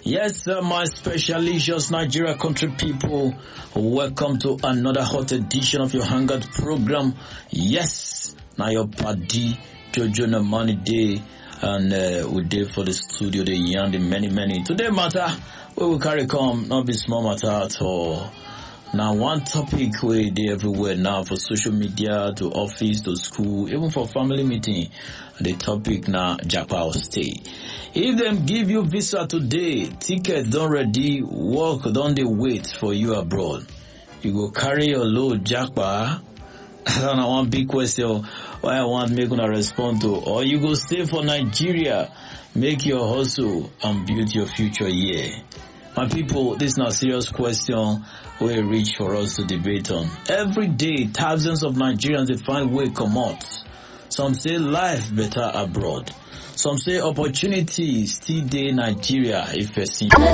Yes, my specialicious Nigeria country people, welcome to another hot edition of your Hangout program. Yes, now your party, Jojo Namani Day, and we day for the studio, the yarn, the many. Today matter, we will carry come, not be small matter at all. Now one topic we dey everywhere now for social media, to office, to school, even for family meeting. The topic now Japa stay. If them give you visa today, ticket don't ready, work don't they wait for you abroad. You go carry your load Japa. I don't know, one big question why I want make una respond to, or you go stay for Nigeria, make your hustle and build your future here. My people, this is not a serious question we reach for us to debate on. Every day, thousands of Nigerians they find way come out. Some say life better abroad. Some say opportunities still dey Nigeria if person